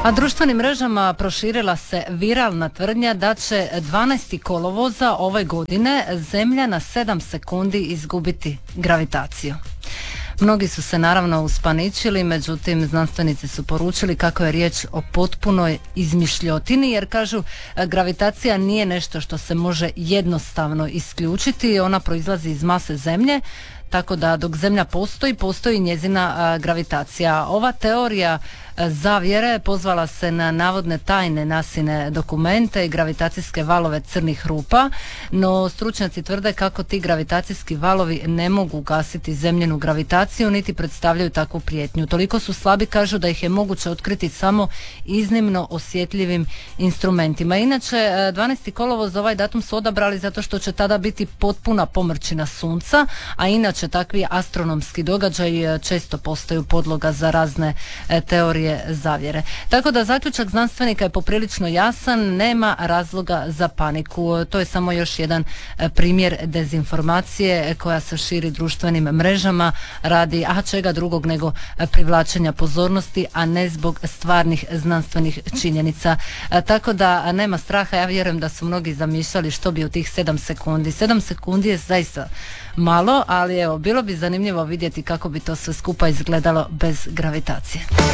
A društvenim mrežama proširila se viralna tvrdnja da će 12. kolovoza ove godine Zemlja na 7 sekundi izgubiti gravitaciju. Mnogi su se naravno uspaničili, međutim znanstvenici su poručili kako je riječ o potpunoj izmišljotini, jer kažu gravitacija nije nešto što se može jednostavno isključiti, ona proizlazi iz mase Zemlje, tako da dok Zemlja postoji njezina gravitacija. Ova teorija zavjere pozvala se na navodne tajne NASIne dokumente i gravitacijske valove crnih rupa, no stručnjaci tvrde kako ti gravitacijski valovi ne mogu ugasiti zemljinu gravitaciju niti predstavljaju takvu prijetnju. Toliko su slabi, kažu, da ih je moguće otkriti samo iznimno osjetljivim instrumentima. Inače, 12. kolovoz ovaj datum su odabrali zato što će tada biti potpuna pomrčina sunca, a inače takvi astronomski događaji često postaju podloga za razne teorije zavjere. Tako da zaključak znanstvenika je poprilično jasan, nema razloga za paniku. To je samo još jedan primjer dezinformacije koja se širi društvenim mrežama radi čega drugog nego privlačenja pozornosti, a ne zbog stvarnih znanstvenih činjenica. Tako da nema straha, ja vjerujem da su mnogi zamišljali što bi u tih 7 sekundi. 7 sekundi je zaista malo, ali evo, bilo bi zanimljivo vidjeti kako bi to sve skupa izgledalo bez gravitacije.